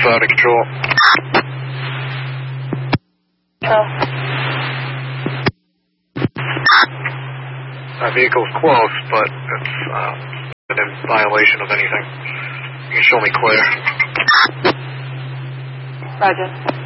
out of control. That vehicle's close, but it's not in violation of anything. You can show me clear. Roger.